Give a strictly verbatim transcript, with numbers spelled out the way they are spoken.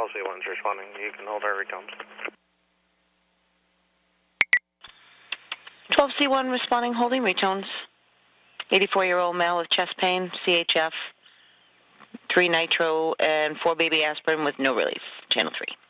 C one's responding. You can hold our recoms. twelve C one responding, holding retones. eighty-four-year-old male with chest pain, C H F, three nitro, and four baby aspirin with no relief. Channel three.